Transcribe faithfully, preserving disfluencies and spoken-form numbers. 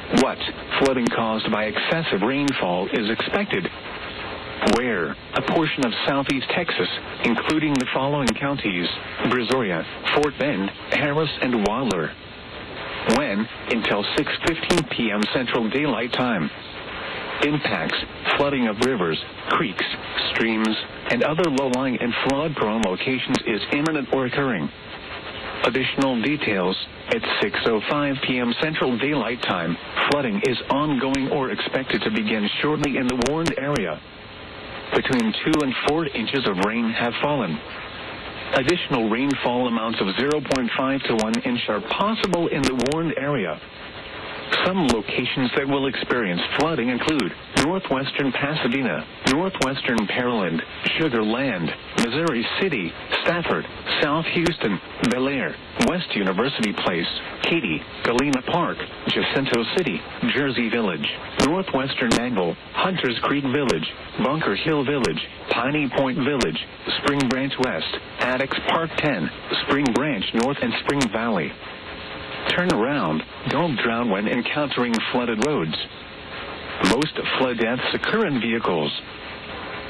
What flooding caused by excessive rainfall is expected? Where? A portion of southeast Texas, including the following counties: Brazoria, Fort Bend, Harris, and Wilder. When? Until six fifteen p.m. Central Daylight Time. Impacts: flooding of rivers, creeks, streams, and other low-lying and flood-prone locations is imminent or occurring. Additional details: at six oh five p.m. Central Daylight Time, flooding is ongoing or expected to begin shortly in the warned area. Between two and four inches of rain have fallen. Additional rainfall amounts of zero point five to one inch are possible in the warned area. Some locations that will experience flooding include northwestern Pasadena, northwestern Pearland, Sugar Land, Missouri City, Stafford, South Houston, Bel Air, West University Place, Katy, Galena Park, Jacinto City, Jersey Village, northwestern Mangle, Hunters Creek Village, Bunker Hill Village, Piney Point Village, Spring Branch West, Addicks Park ten, Spring Branch North, and Spring Valley. Turn around. Don't drown when encountering flooded roads. Most flood deaths occur in vehicles.